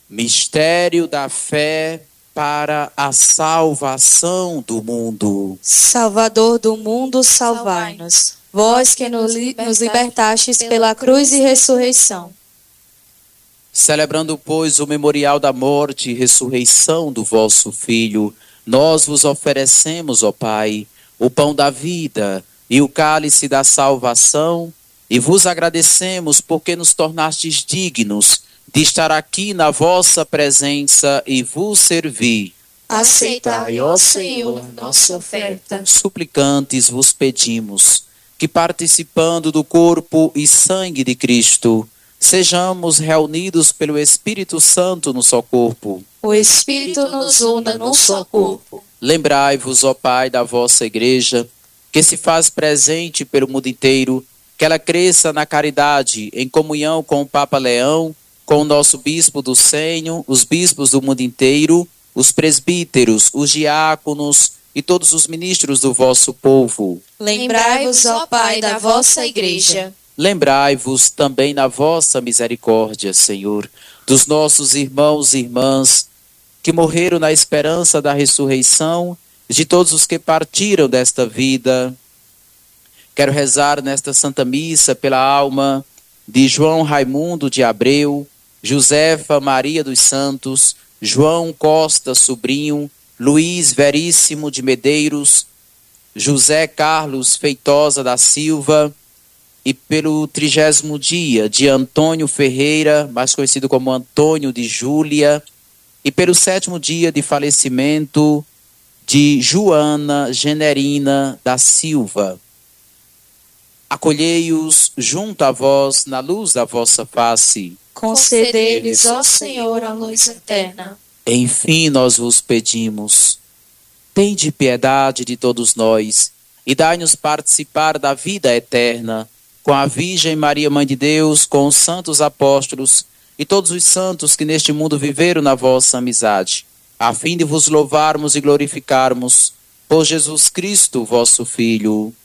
Mistério da fé para a salvação do mundo. Salvador do mundo, salvai-nos. Vós que nos libertastes pela cruz e ressurreição. Celebrando, pois, o memorial da morte e ressurreição do vosso Filho, nós vos oferecemos, ó Pai, o pão da vida e o cálice da salvação, e vos agradecemos porque nos tornastes dignos de estar aqui na vossa presença e vos servir. Aceitai, ó Senhor, nossa oferta. Suplicantes vos pedimos que, participando do corpo e sangue de Cristo, sejamos reunidos pelo Espírito Santo no só corpo. O Espírito nos una num só corpo. Lembrai-vos, ó Pai, da vossa Igreja, que se faz presente pelo mundo inteiro, que ela cresça na caridade, em comunhão com o Papa Leão, com o nosso Bispo do Senho, os bispos do mundo inteiro, os presbíteros, os diáconos e todos os ministros do vosso povo. Lembrai-vos, ó Pai, da vossa Igreja. Lembrai-vos também na vossa misericórdia, Senhor, dos nossos irmãos e irmãs que morreram na esperança da ressurreição, de todos os que partiram desta vida. Quero rezar nesta Santa Missa pela alma de João Raimundo de Abreu, Josefa Maria dos Santos, João Costa Sobrinho, Luiz Veríssimo de Medeiros, José Carlos Feitosa da Silva, e pelo 30º dia de Antônio Ferreira, mais conhecido como Antônio de Júlia, e pelo 7º dia de falecimento de Joana Generina da Silva. Acolhei-os junto a vós na luz da vossa face. Concedei-lhes, ó Senhor, a luz eterna. Enfim, nós vos pedimos, tende piedade de todos nós e dai-nos participar da vida eterna, com a Virgem Maria, Mãe de Deus, com os santos apóstolos e todos os santos que neste mundo viveram na vossa amizade, a fim de vos louvarmos e glorificarmos por Jesus Cristo, vosso Filho.